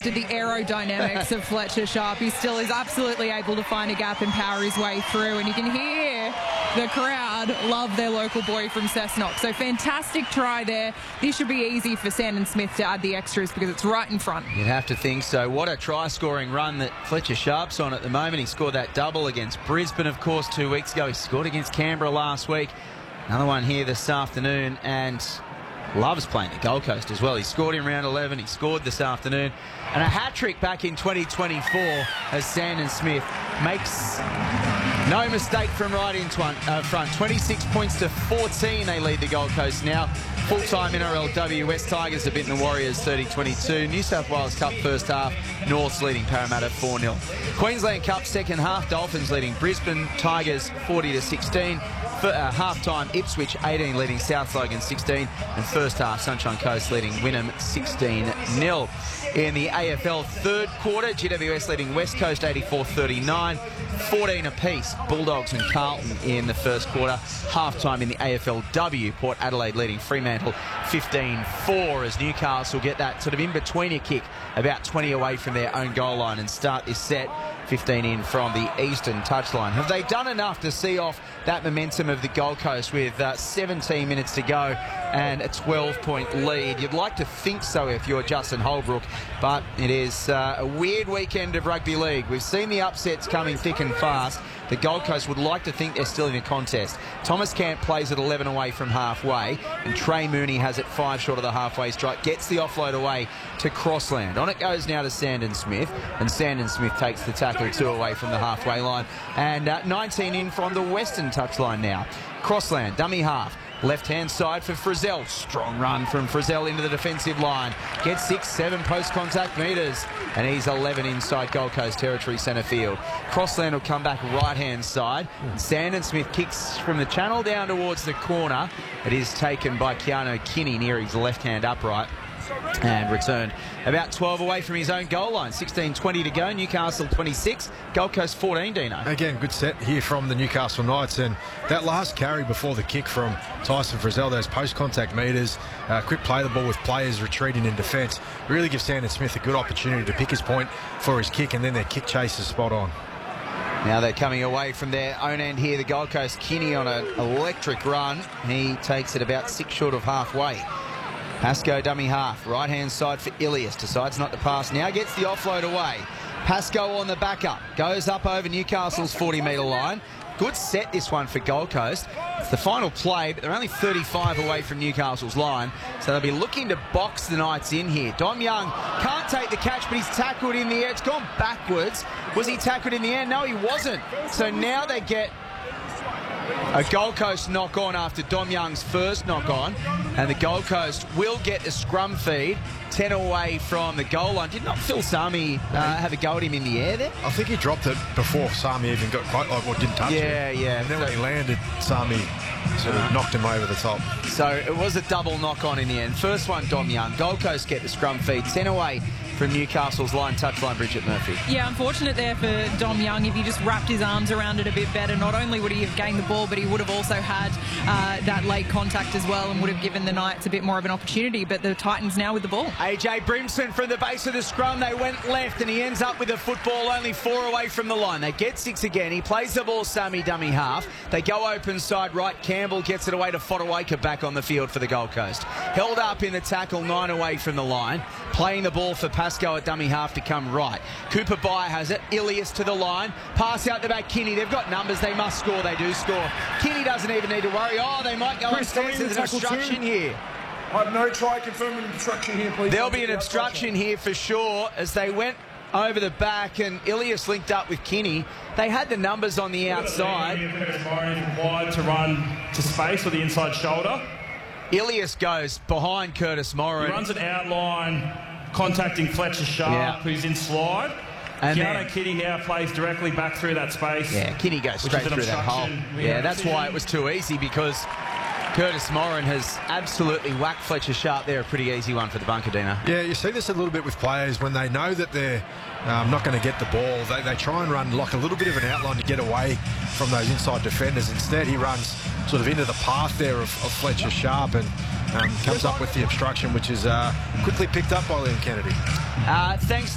underestimated the aerodynamics of Fletcher Sharp. He still is absolutely able to find a gap and power his way through. And you can hear the crowd love their local boy from Cessnock. So fantastic try there. This should be easy for Sandon Smith to add the extras because it's right in front. You'd have to think so. What a try-scoring run that Fletcher Sharp's on at the moment. He scored that double against Brisbane, of course, 2 weeks ago. He scored against Canberra last week. Another one here this afternoon, and loves playing the Gold Coast as well. He scored in round 11. He scored this afternoon. And a hat-trick back in 2024 as Sandon Smith makes no mistake from right in front. 26 points to 14 they lead the Gold Coast now. Full-time NRLW, West Tigers have beaten the Warriors 30-22. New South Wales Cup first half, Norths leading Parramatta 4-0. Queensland Cup second half, Dolphins leading Brisbane Tigers 40-16. Half-time, Ipswich 18 leading South Logan 16. And first half, Sunshine Coast leading Wynnum 16-0. In the AFL third quarter, GWS leading West Coast 84-39. 14 apiece, Bulldogs and Carlton in the first quarter. Half-time in the AFLW, Port Adelaide leading Fremantle 15-4 as Newcastle get that sort of in-betweener kick about 20 away from their own goal line and start this set 15 in from the eastern touchline. Have they done enough to see off that momentum of the Gold Coast with 17 minutes to go and a 12-point lead? You'd like to think so if you're Justin Holbrook, but it is a weird weekend of rugby league. We've seen the upsets coming thick and fast. The Gold Coast would like to think they're still in a contest. Thomas Camp plays at 11 away from halfway, and Trey Mooney has it 5 short of the halfway strike, gets the offload away to Crossland. On it goes now to Sandon Smith, and Sandon Smith takes the tackle 2 away from the halfway line, and 19 in from the western touchline now. Crossland, dummy half. Left-hand side for Frizzell. Strong run from Frizzell into the defensive line. Gets 6-7 post-contact metres. And he's 11 inside Gold Coast territory centre field. Crossland will come back right-hand side. Sandon Smith kicks from the channel down towards the corner. It is taken by Keanu Kinney near his left-hand upright. And returned about 12 away from his own goal line. 16-20 to go. Newcastle 26. Gold Coast 14, Dino. Again, good set here from the Newcastle Knights. And that last carry before the kick from Tyson Frizzell, those post-contact metres, quick play the ball with players retreating in defence, really gives Sandon Smith a good opportunity to pick his point for his kick, and then their kick chase is spot on. Now they're coming away from their own end here. The Gold Coast, Kinney on an electric run. He takes it about 6 short of halfway. Pascoe dummy half, right-hand side for Ilias, decides not to pass, now gets the offload away. Pascoe on the backup, goes up over Newcastle's 40-metre line. Good set this one for Gold Coast. It's the final play, but they're only 35 away from Newcastle's line, so they'll be looking to box the Knights in here. Dom Young can't take the catch, but he's tackled in the air. It's gone backwards. Was he tackled in the air? No, he wasn't. So now they get a Gold Coast knock-on after Dom Young's first knock-on, and the Gold Coast will get a scrum feed 10 away from the goal line. Did not Phil Sami have a go at him in the air there? I think he dropped it before Sami even got quite didn't touch it. Yeah. And then when he landed, Sami sort of knocked him over the top. So it was a double knock-on in the end. First one, Dom Young. Gold Coast get the scrum feed 10 away from Newcastle's line touchline, Bridget Murphy. Yeah, unfortunate there for Dom Young. If he just wrapped his arms around it a bit better, not only would he have gained the ball, but he would have also had that late contact as well and would have given the Knights a bit more of an opportunity. But the Titans now with the ball. AJ Brimson from the base of the scrum. They went left and he ends up with the football only 4 away from the line. They get 6 again. He plays the ball Sami dummy half. They go open side right. Campbell gets it away to Fotuaika back on the field for the Gold Coast. Held up in the tackle 9 away from the line. Playing the ball for Pascoe at dummy half to come right. Cooper Byer has it. Ilias to the line. Pass out the back. Kinney. They've got numbers. They must score. They do score. Kinney doesn't even need to worry. Oh, they might go upstairs. There's an obstruction here. I have no try confirming an obstruction here, please. There'll be an obstruction here for sure as they went over the back and Ilias linked up with Kinney. They had the numbers on the outside. Wide to run to space or the inside shoulder. Ilias goes behind Curtis Moran. He runs an outline, contacting Fletcher Sharp, who's in slide. And Keanu Kinney now plays directly back through that space. Yeah, Kinney goes straight through that hole. Yeah, that's why it was too easy, because Curtis Moran has absolutely whacked Fletcher Sharp there. A pretty easy one for the bunker, Dino. Yeah, you see this a little bit with players when they know that they're not going to get the ball. They try and run like a little bit of an outline to get away from those inside defenders. Instead, he runs sort of into the path there of Fletcher Sharp and comes up with the obstruction, which is quickly picked up by Liam Kennedy. Thanks